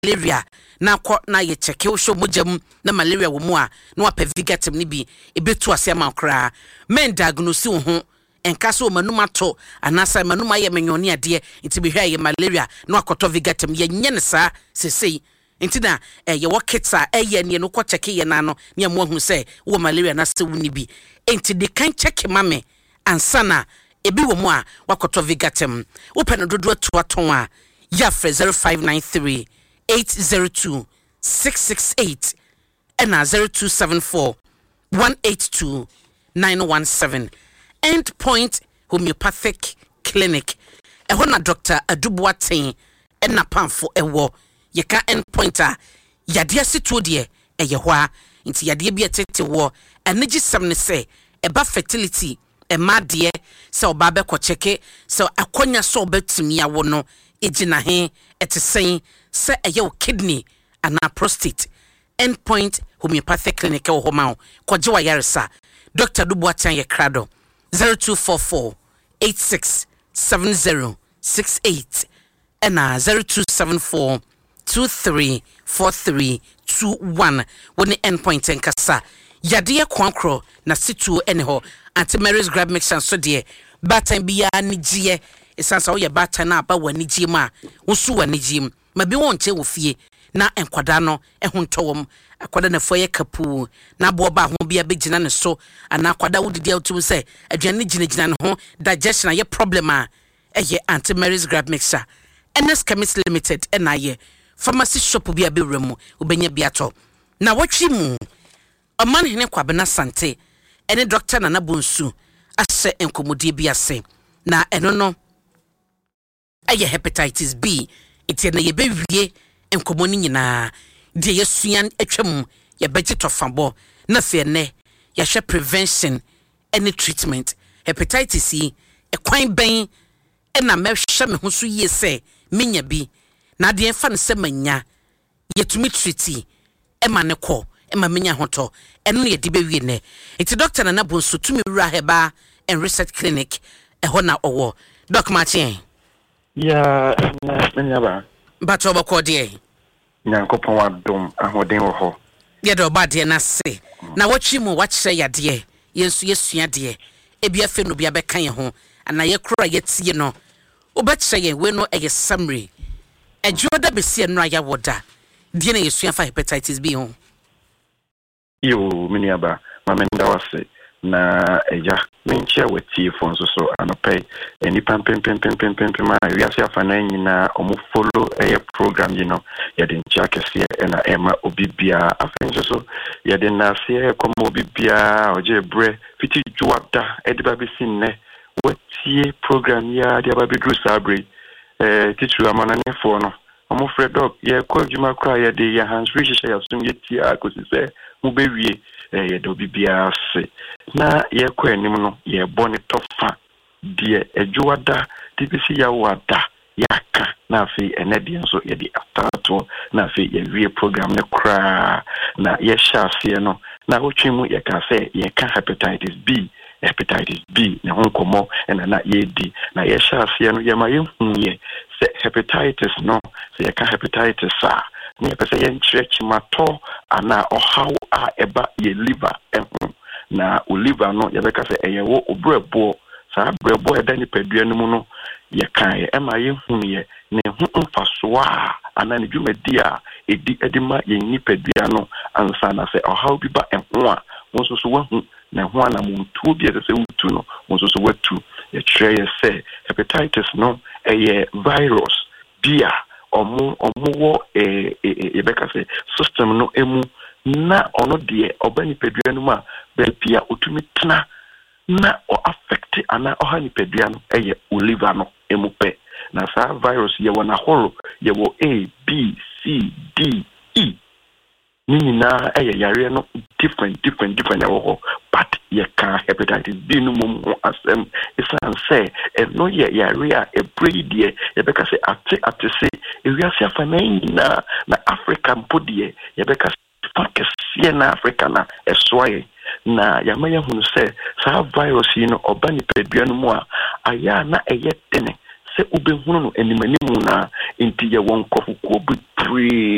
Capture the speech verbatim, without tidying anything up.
malaria na kwa na ye check wo show mojam na malaria wo mu a na wa pevigatem ni bi ebetu ase ma kra men diagnose wo ho enka so manuma to anasa manuma ye menyone ade nti be hwa ye malaria na akoto vigatem ye nye ne sa sesei nti na ye wo kitsa eye ne no ko check ye na no ne mo hu se wo malaria na se woni bi nti de kan check mame ansana ebi wo mu a wakoto vigatem wo pe no dodo atu aton a ya fre zero five nine three eight zero two six six eight and zero two seven four one eight two nine one seven. Endpoint Homeopathic Clinic. E hona Doctor Adubuaten and na pamfo ewo. Ye ka endpointer yadia situ de e ye hwa nti yadia bi etete wo energy semne se eba fertility e madie se oba be ko cheke se akonya so obetimi ya wo no ejina he etesen se eye kidney ana prostate. Endpoint Homeopathic Clinic e ho ma ko je wa yaresa Doctor Adubuaten ye krado zero two four four eight six seven zero six eight and uh, zero two seven four two three four three two one. When the endpoint and kasa yadia kwankro na situ anyho anti Mary's grab mix and so dear batan biya ni gie esansa wo ye batan na aba wani gie ma wo su wani gie ma bi won che wo fie na enkwada no ehun towom akwada na foye kapu na bo ba ho bia begina ne so ana akwada wodidi autum se aduane gina gina ne ho digestion aye problem a eye anti Mary's grab mixer N S Chemist Limited na ye pharmacy shop bia be remu obenya bia to na wotwi mu oman hene kwabena sante ene doctor na nabonsu ase enkomodie bia se na eno no aye hepatitis B iti na ye bewie enkomoni nyina de yesuan atwam ye beje tofabo na fe ne ye hwe prevention any treatment hepatitis C e kwan ben e na mehwe me ho so ye se menya bi na de enfa ne se manya yetumi treati e ma ne ko e ma menya hoto eno ye de bewie ne iti doctor na nabonso tumi wura heba and research clinic e ho na owo doc Martin ya na menya ba but obako de nyankopon wadom ahoden wo ho ye do ba de na se na watwi mu wakyere yade yensu yesua de e bia fe no bia be kan ye ho ana ye kura ye tie no obakyere ye we no eye summary ejoda be se no aya woda de na yesua fa hepatitis B ho yo miniaba mamenda wase na eja menchia wetie fon so so anopai eni pam pem pem pem pem pem ma wiase afana nyina omo follow eye program you know ya den chia kese na ema obibia afenso so ya den na se komo obibia oje bre fiti juada ediba besin ne wetie program ya dia ba bedru sabre eh titu amana ne fo no omo fredok ye ko djuma kra ya de ya hands free shisha ya sum yeti akosi se mu bewie eh do bibia se na ye ko anim no ye bone tofa de ejuwada tibisi ya wada yaka na fe enedi nso ye di aftato na fe ye wie program ne kra na ye shafie no na otwimu ye ka se ye ka hepatitis B hepatitis B ne honkomo ena na ye di na ye shafie no ye ma ye hunye se hepatitis no se ye ka hepatitis a ne pese ye nchrechi mato ana ohaw a eba ye liver ehun na oliver no ye beka se eyewo obrebo sa brebo eda ni padua no mu no ye kan ye ema ye hunye ne hu mfaso a ana ne dwumadi a edi edima ye ni padua no ansa na se ohaw bi ba ehun a wonso so wahu na ho ana muntu bi se wutu no wonso so watu ye try ye se hepatitis no eye virus bia omo omo wo eh e beka se system no emu na ono de obani pedua no ma be pia otumi tena na o affect ana o hani pedua no eye oliver no emu pe na sa virus ye wona horo ye wo A B C D E nini na eye yare no different different different yawo but ye can hepatitis B no mum asem isan say e no ye yare a e breed ye ye beka se ate ate se e wiase afana na na Africa mpodie ye beka focus ye na Africa na eswaye na yamaya hunu se sa virus yi no obani pedua no mu a aya na eye tene se ubehunu no enimanimu na inti ye won kofuko bi pre